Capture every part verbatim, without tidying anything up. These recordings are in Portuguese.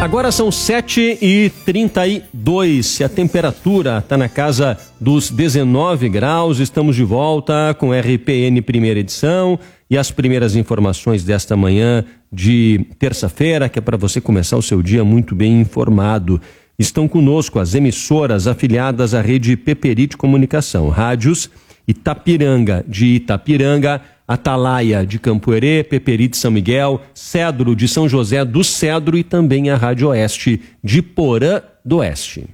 Agora são sete e trinta e dois, a temperatura está na casa dos dezenove graus, estamos de volta com R P N primeira edição e as primeiras informações desta manhã de terça-feira, que é para você começar o seu dia muito bem informado. Estão conosco as emissoras afiliadas à rede Peperi de Comunicação, rádios Itapiranga de Itapiranga, Atalaia de Campo Herê, Peperi de São Miguel, Cedro de São José do Cedro e também a Rádio Oeste de Porã do Oeste.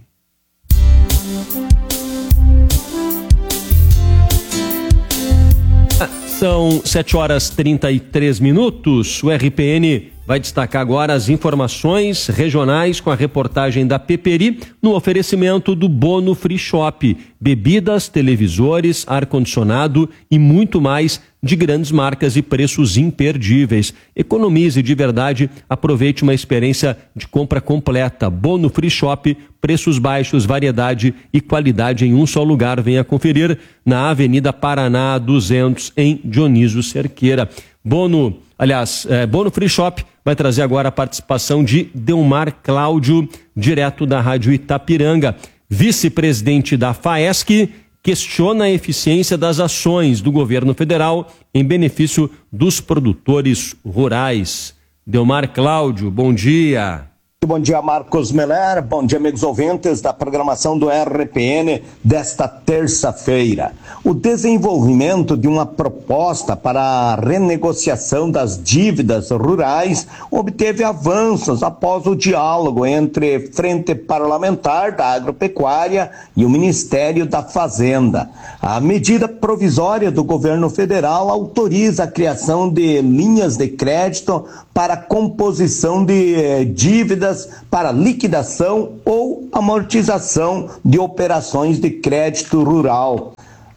São sete horas e trinta e três minutos. O R P N vai destacar agora as informações regionais com a reportagem da Peperi no oferecimento do Bono Free Shop. Bebidas, televisores, ar-condicionado e muito mais de grandes marcas e preços imperdíveis. Economize de verdade, aproveite uma experiência de compra completa. Bono Free Shop, preços baixos, variedade e qualidade em um só lugar. Venha conferir na Avenida Paraná duzentos, em Dionísio Cerqueira. Bono, aliás, é, Bono Free Shop vai trazer agora a participação de Delmar Cláudio, direto da Rádio Itapiranga. Vice-presidente da FAESC questiona a eficiência das ações do governo federal em benefício dos produtores rurais. Delmar Cláudio, bom dia. Bom dia, Marcos Meller. Bom dia, amigos ouvintes da programação do R P N desta terça-feira. O desenvolvimento de uma proposta para a renegociação das dívidas rurais obteve avanços após o diálogo entre Frente Parlamentar da Agropecuária e o Ministério da Fazenda. A medida provisória do governo federal autoriza a criação de linhas de crédito para composição de dívidas para liquidação ou amortização de operações de crédito rural.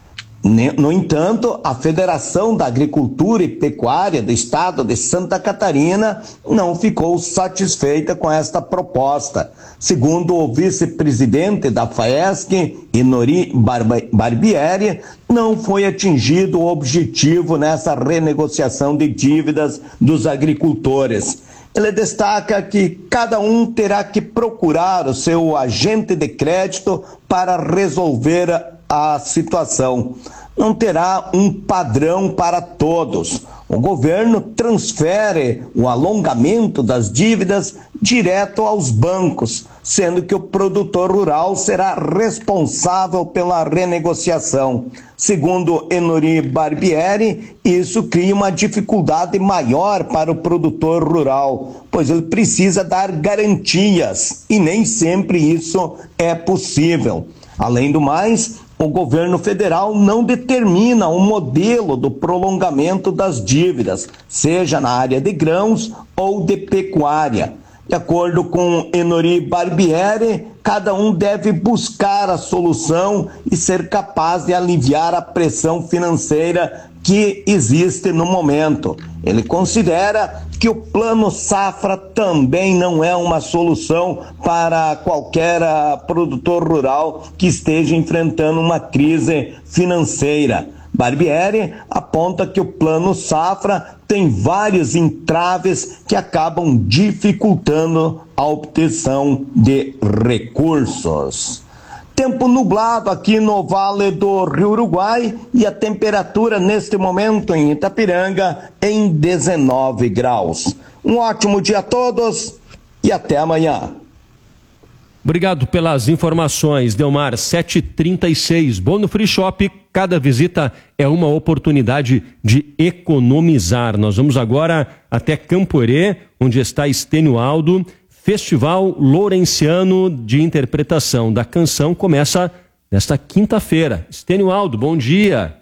No entanto, a Federação da Agricultura e Pecuária do Estado de Santa Catarina não ficou satisfeita com esta proposta. Segundo o vice-presidente da FAESC, Inori Barbieri, não foi atingido o objetivo nessa renegociação de dívidas dos agricultores. Ele destaca que cada um terá que procurar o seu agente de crédito para resolver a situação. Não terá um padrão para todos. O governo transfere o alongamento das dívidas direto aos bancos, sendo que o produtor rural será responsável pela renegociação. Segundo Enori Barbieri, isso cria uma dificuldade maior para o produtor rural, pois ele precisa dar garantias e nem sempre isso é possível. Além do mais, o governo federal não determina o modelo do prolongamento das dívidas, seja na área de grãos ou de pecuária. De acordo com Enori Barbieri, cada um deve buscar a solução e ser capaz de aliviar a pressão financeira que existe no momento. Ele considera que o Plano Safra também não é uma solução para qualquer produtor rural que esteja enfrentando uma crise financeira. Barbieri aponta que o Plano Safra tem vários entraves que acabam dificultando a obtenção de recursos. Tempo nublado aqui no Vale do Rio Uruguai e a temperatura neste momento em Itapiranga em dezenove graus. Um ótimo dia a todos e até amanhã. Obrigado pelas informações, Delmar. sete e trinta e seis. Bono Free Shop, cada visita é uma oportunidade de economizar. Nós vamos agora até Campo Herê, onde está Estênio Aldo. Festival Lourenciano de Interpretação da Canção começa nesta quinta-feira. Estênio Aldo, bom dia.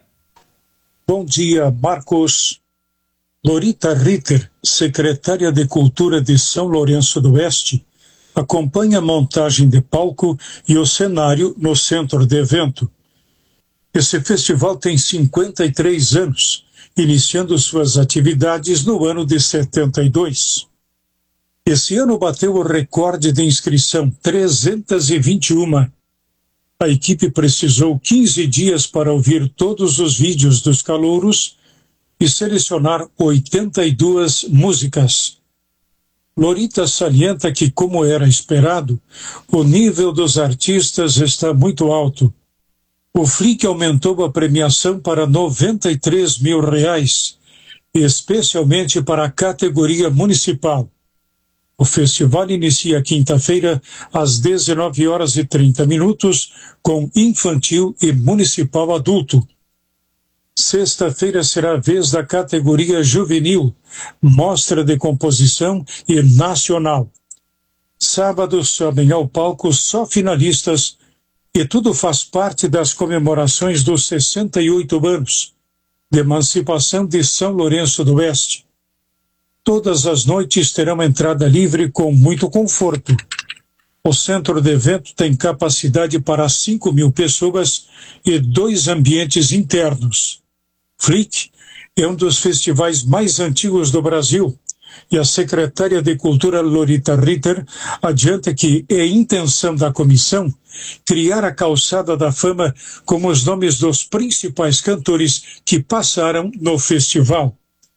Bom dia, Marcos. Lorita Ritter, secretária de Cultura de São Lourenço do Oeste, acompanha a montagem de palco e o cenário no centro de evento. Esse festival tem cinquenta e três anos, iniciando suas atividades no ano de setenta e dois. Esse ano bateu o recorde de inscrição, trezentas e vinte e uma. A equipe precisou quinze dias para ouvir todos os vídeos dos calouros e selecionar oitenta e duas músicas. Lorita salienta que, como era esperado, o nível dos artistas está muito alto. O F L I C aumentou a premiação para noventa e três mil reais, especialmente para a categoria municipal. O festival inicia quinta-feira às dezenove horas e trinta minutos com infantil e municipal adulto. Sexta-feira será a vez da categoria juvenil, mostra de composição e nacional. Sábado sobem ao palco só finalistas e tudo faz parte das comemorações dos sessenta e oito anos de emancipação de São Lourenço do Oeste. Todas as noites terão entrada livre com muito conforto. O centro de evento tem capacidade para cinco mil pessoas e dois ambientes internos. F L I C é um dos festivais mais antigos do Brasil e a secretária de Cultura Lorita Ritter adianta que é intenção da comissão criar a calçada da fama com os nomes dos principais cantores que passaram no festival.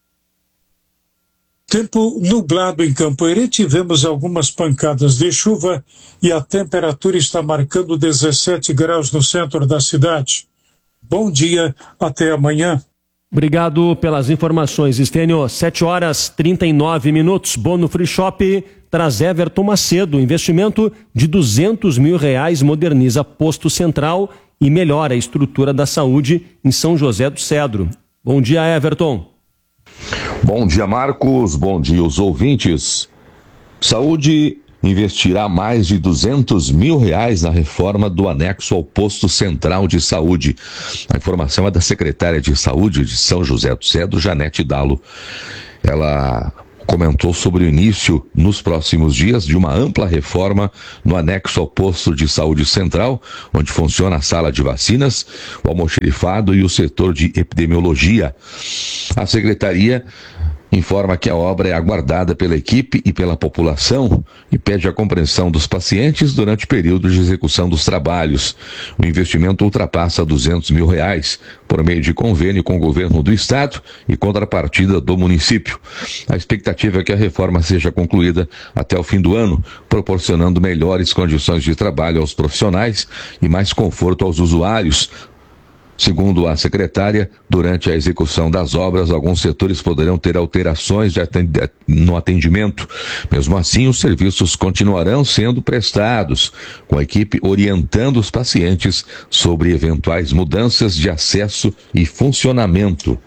Tempo nublado em Campoerê, tivemos algumas pancadas de chuva e a temperatura está marcando dezessete graus no centro da cidade. Bom dia, até amanhã. Obrigado pelas informações, Estênio. sete horas e trinta e nove minutos. Bono Free Shop traz Everton Macedo. Investimento de duzentos mil reais moderniza posto central e melhora a estrutura da saúde em São José do Cedro. Bom dia, Everton. Bom dia, Marcos. Bom dia, os ouvintes. Saúde investirá mais de duzentos mil reais na reforma do anexo ao posto central de saúde. A informação é da secretária de Saúde de São José do Cedro, Janete Dalo. Ela comentou sobre o início, nos próximos dias, de uma ampla reforma no anexo ao posto de saúde central, onde funciona a sala de vacinas, o almoxerifado e o setor de epidemiologia. A secretaria informa que a obra é aguardada pela equipe e pela população e pede a compreensão dos pacientes durante o período de execução dos trabalhos. O investimento ultrapassa duzentos mil reais, por meio de convênio com o governo do estado e contrapartida do município. A expectativa é que a reforma seja concluída até o fim do ano, proporcionando melhores condições de trabalho aos profissionais e mais conforto aos usuários. Segundo a secretária, durante a execução das obras, alguns setores poderão ter alterações de atend... no atendimento. Mesmo assim, os serviços continuarão sendo prestados, com a equipe orientando os pacientes sobre eventuais mudanças de acesso e funcionamento.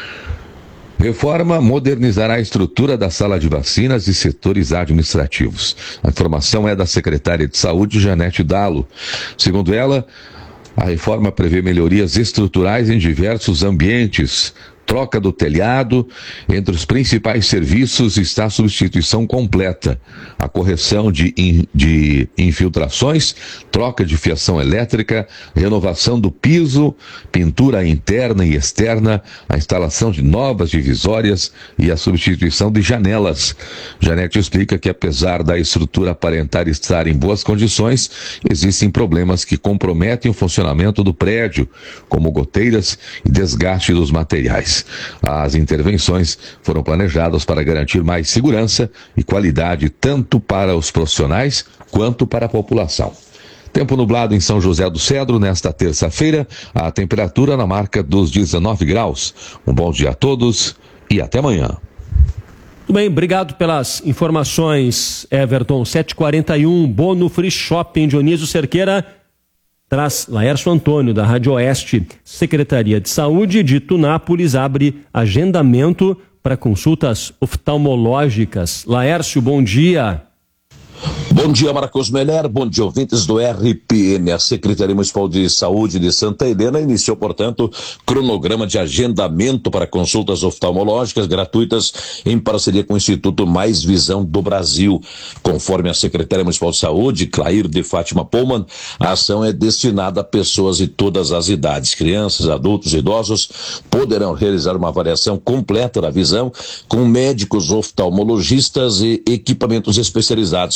Reforma modernizará a estrutura da sala de vacinas e setores administrativos. A informação é da secretária de Saúde, Janete Dalo. Segundo ela, a reforma prevê melhorias estruturais em diversos ambientes. Troca do telhado. Entre os principais serviços está a substituição completa, a correção de, in, de infiltrações, troca de fiação elétrica, renovação do piso, pintura interna e externa, a instalação de novas divisórias e a substituição de janelas. Janete explica que, apesar da estrutura aparentar estar em boas condições, existem problemas que comprometem o funcionamento do prédio, como goteiras e desgaste dos materiais. As intervenções foram planejadas para garantir mais segurança e qualidade tanto para os profissionais quanto para a população. Tempo nublado em São José do Cedro nesta terça-feira, a temperatura na marca dos dezenove graus. Um bom dia a todos e até amanhã. Tudo bem, obrigado pelas informações, Everton. sete e quarenta e um, Bono Free Shopping, Dionísio Cerqueira. Traz Laércio Antônio, da Rádio Oeste. Secretaria de Saúde de Tunápolis abre agendamento para consultas oftalmológicas. Laércio, bom dia. Bom dia, Marcos Meller, bom dia, ouvintes do R P N. A Secretaria Municipal de Saúde de Santa Helena iniciou, portanto, cronograma de agendamento para consultas oftalmológicas gratuitas em parceria com o Instituto Mais Visão do Brasil. Conforme a Secretaria Municipal de Saúde, Clair de Fátima Pullman, a ação é destinada a pessoas de todas as idades. Crianças, adultos e idosos poderão realizar uma avaliação completa da visão com médicos oftalmologistas e equipamentos especializados. O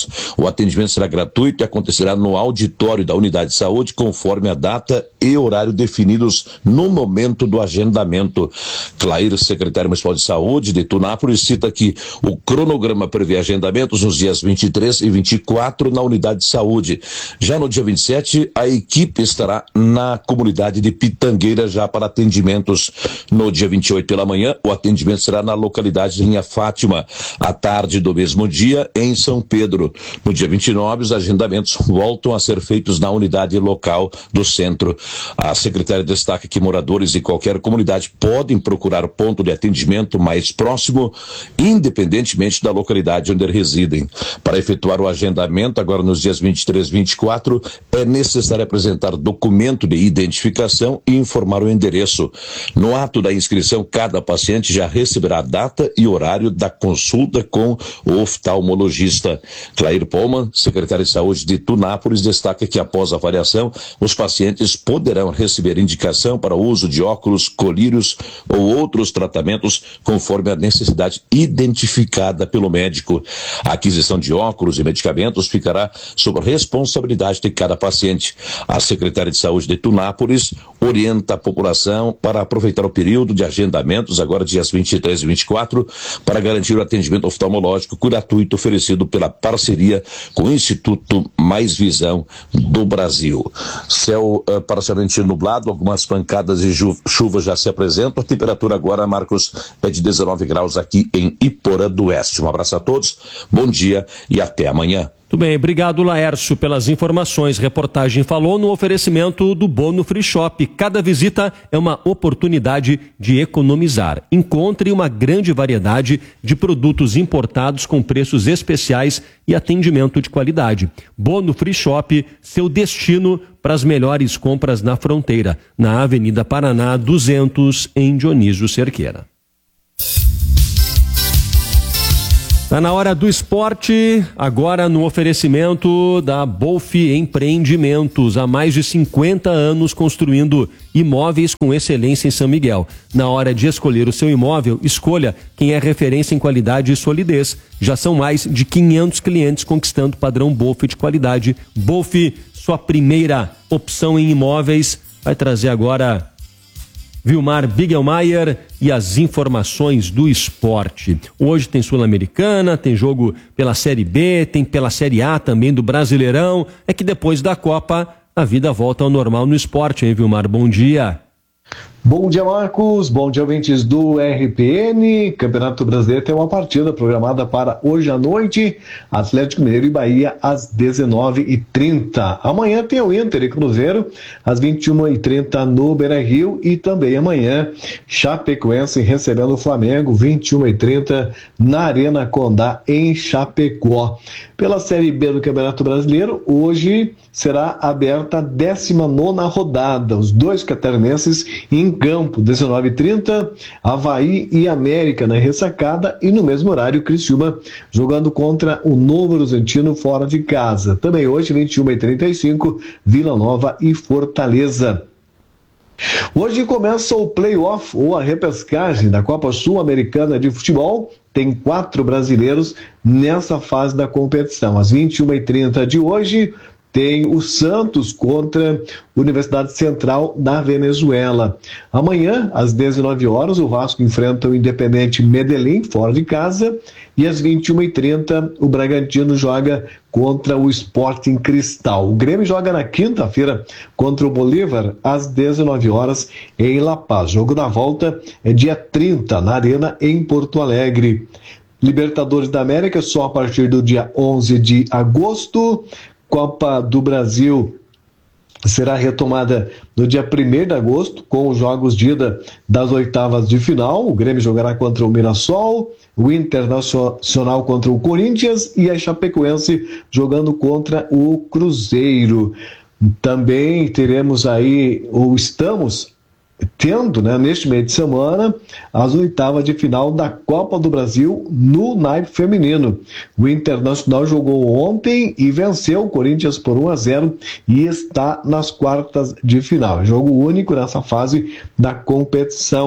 O atendimento será gratuito e acontecerá no auditório da Unidade de Saúde, conforme a data e horário definidos no momento do agendamento. Clair, secretário municipal de saúde de Tunápolis, cita que o cronograma prevê agendamentos nos dias vinte e três e vinte e quatro na Unidade de Saúde. Já no dia vinte e sete, a equipe estará na comunidade de Pitangueira já para atendimentos. No dia vinte e oito pela manhã, o atendimento será na localidade de Linha Fátima. À tarde do mesmo dia, em São Pedro. No dia vinte e nove, os agendamentos voltam a ser feitos na unidade local do centro. A secretária destaca que moradores de qualquer comunidade podem procurar o ponto de atendimento mais próximo, independentemente da localidade onde residem. Para efetuar o agendamento, agora nos dias vinte e três e vinte e quatro, é necessário apresentar documento de identificação e informar o endereço. No ato da inscrição, cada paciente já receberá a data e horário da consulta com o oftalmologista. Clair Pullman, secretário de saúde de Tunápolis, destaca que após a avaliação, os pacientes poderão receber indicação para o uso de óculos, colírios ou outros tratamentos conforme a necessidade identificada pelo médico. A aquisição de óculos e medicamentos ficará sob responsabilidade de cada paciente. A secretária de saúde de Tunápolis orienta a população para aproveitar o período de agendamentos, agora dias vinte e três e vinte e quatro, para garantir o atendimento oftalmológico gratuito oferecido pela parceria com o Instituto Mais Visão do Brasil. Céu uh, parcialmente nublado, algumas pancadas de chuva já se apresentam. A temperatura agora, Marcos, é de dezenove graus aqui em Iporã do Oeste. Um abraço a todos, bom dia e até amanhã. Muito bem, obrigado Laércio pelas informações. Reportagem falou no oferecimento do Bono Free Shop. Cada visita é uma oportunidade de economizar. Encontre uma grande variedade de produtos importados com preços especiais e atendimento de qualidade. Bono Free Shop, seu destino para as melhores compras na fronteira, na Avenida Paraná duzentos, em Dionísio Cerqueira. Está na hora do esporte, agora no oferecimento da Bolf Empreendimentos. Há mais de cinquenta anos construindo imóveis com excelência em São Miguel. Na hora de escolher o seu imóvel, escolha quem é referência em qualidade e solidez. Já são mais de quinhentos clientes conquistando o padrão Bolf de qualidade. Bolf, sua primeira opção em imóveis, vai trazer agora Vilmar Bigelmaier e as informações do esporte. Hoje tem Sul-Americana, tem jogo pela Série B, tem pela Série A também do Brasileirão. É que depois da Copa, a vida volta ao normal no esporte, hein, Vilmar? Bom dia. Bom dia, Marcos. Bom dia, ouvintes do R P N. Campeonato Brasileiro tem uma partida programada para hoje à noite. Atlético Mineiro e Bahia às dezenove e trinta. Amanhã tem o Inter e Cruzeiro às vinte e uma e trinta no Beira-Rio. E também amanhã, Chapecoense recebendo o Flamengo, vinte e uma e trinta na Arena Condá, em Chapecó. Pela Série B do Campeonato Brasileiro, hoje será aberta a décima nona rodada. Os dois catarinenses em campo, dezenove e trinta, Avaí e América na ressacada, e no mesmo horário, Criciúma jogando contra o Novo Horizontino fora de casa. Também hoje, vinte e uma e trinta e cinco, Vila Nova e Fortaleza. Hoje começa o play-off ou a repescagem da Copa Sul-Americana de Futebol. Tem quatro brasileiros nessa fase da competição. Às vinte e uma e trinta de hoje, tem o Santos contra a Universidade Central da Venezuela. Amanhã, às dezenove horas, o Vasco enfrenta o Independente Medellín, fora de casa. E às vinte e uma e trinta, o Bragantino joga contra o Sporting Cristal. O Grêmio joga na quinta-feira contra o Bolívar, às dezenove horas, em La Paz. O jogo da volta é dia trinta, na Arena, em Porto Alegre. Libertadores da América, só a partir do dia onze de agosto. Copa do Brasil será retomada no dia primeiro de agosto, com os jogos de ida das oitavas de final. O Grêmio jogará contra o Mirassol, o Internacional contra o Corinthians e a Chapecoense jogando contra o Cruzeiro. Também teremos aí, ou estamos tendo, né, neste meio de semana, as oitavas de final da Copa do Brasil no naipe feminino. O Internacional jogou ontem e venceu o Corinthians por um a zero e está nas quartas de final. Jogo único nessa fase da competição.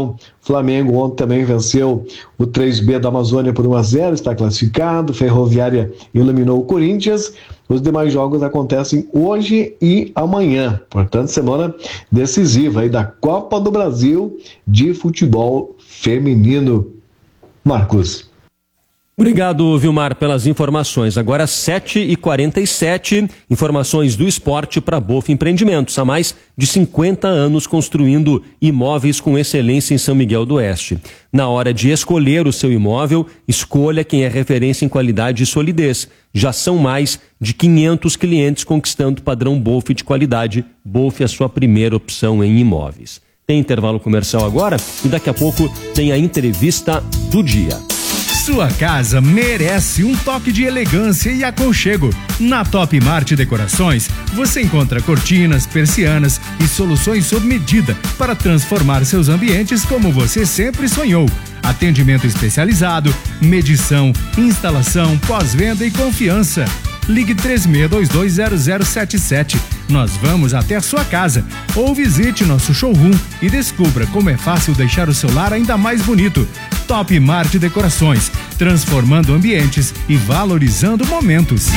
Flamengo ontem também venceu o três B da Amazônia por um a zero, está classificado. Ferroviária eliminou o Corinthians. Os demais jogos acontecem hoje e amanhã. Portanto, semana decisiva aí da Copa do Brasil de futebol feminino. Marcos. Obrigado, Vilmar, pelas informações. Agora sete e quarenta e sete, informações do esporte para Bofa Empreendimentos. Há mais de cinquenta anos construindo imóveis com excelência em São Miguel do Oeste. Na hora de escolher o seu imóvel, escolha quem é referência em qualidade e solidez. Já são mais de quinhentos clientes conquistando o padrão Bofa de qualidade. Bofa é a sua primeira opção em imóveis. Tem intervalo comercial agora e daqui a pouco tem a entrevista do dia. Sua casa merece um toque de elegância e aconchego. Na Top Mart Decorações, você encontra cortinas, persianas e soluções sob medida para transformar seus ambientes como você sempre sonhou. Atendimento especializado, medição, instalação, pós-venda e confiança. Ligue três seis dois dois zero zero sete sete. Nós vamos até a sua casa. Ou visite nosso showroom e descubra como é fácil deixar o seu lar ainda mais bonito. Top Mart Decorações, transformando ambientes e valorizando momentos.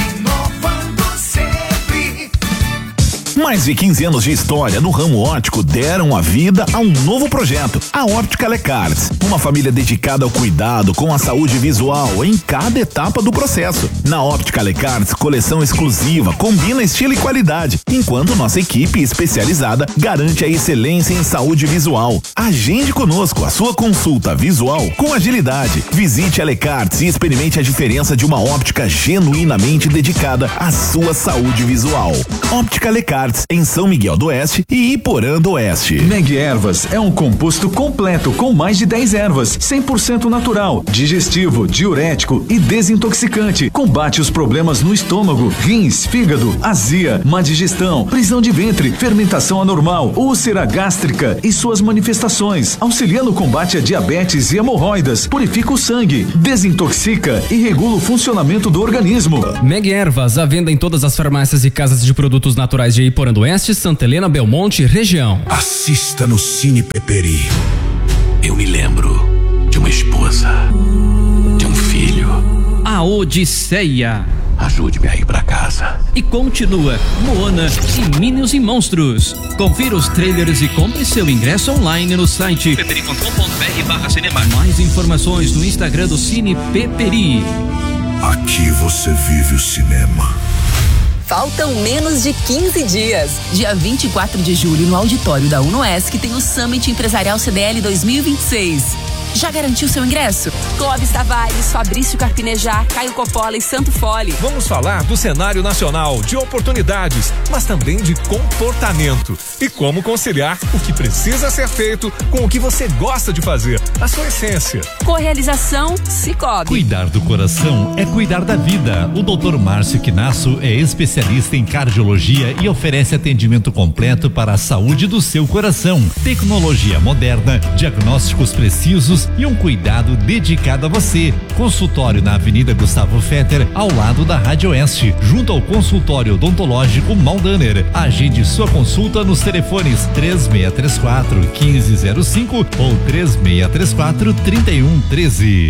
Mais de quinze anos de história no ramo óptico deram a vida a um novo projeto, a Óptica Lecarts, uma família dedicada ao cuidado com a saúde visual em cada etapa do processo. Na Óptica Lecarts, coleção exclusiva combina estilo e qualidade, enquanto nossa equipe especializada garante a excelência em saúde visual. Agende conosco a sua consulta visual com agilidade. Visite a Lecarts e experimente a diferença de uma óptica genuinamente dedicada à sua saúde visual. Óptica Lecarts, em São Miguel do Oeste e Iporã do Oeste. Meg Ervas é um composto completo com mais de dez ervas, cem por cento natural, digestivo, diurético e desintoxicante. Combate os problemas no estômago, rins, fígado, azia, má digestão, prisão de ventre, fermentação anormal, úlcera gástrica e suas manifestações. Auxilia no combate a diabetes e hemorroidas, purifica o sangue, desintoxica e regula o funcionamento do organismo. Meg Ervas, à venda em todas as farmácias e casas de produtos naturais de Iporã do Oeste, Santa Helena, Belmonte, região. Assista no Cine Peperi. Eu me lembro de uma esposa, de um filho. A Odisseia. Ajude-me a ir pra casa. E continua Moana e Minions e Monstros. Confira os trailers e compre seu ingresso online no site peperi ponto com ponto br barra cinema. Mais informações no Instagram do Cine Peperi. Aqui você vive o cinema. Faltam menos de quinze dias. Dia vinte e quatro de julho, no auditório da UNOESC, tem o Summit Empresarial C D L dois mil e vinte e seis. Já garantiu seu ingresso? Clóvis Tavares, Fabrício Carpinejar, Caio Coppola e Santo Fole. Vamos falar do cenário nacional, de oportunidades, mas também de comportamento. E como conciliar o que precisa ser feito com o que você gosta de fazer, a sua essência. Correalização Cicobi. Cuidar do coração é cuidar da vida. O doutor Márcio Quinasso é especialista em cardiologia e oferece atendimento completo para a saúde do seu coração. Tecnologia moderna, diagnósticos precisos e um cuidado dedicado a você. Consultório na Avenida Gustavo Fetter, ao lado da Rádio Oeste, junto ao consultório odontológico Maldaner. Agende sua consulta nos telefones três seis três quatro, um cinco zero cinco ou três seis três quatro, três um um três.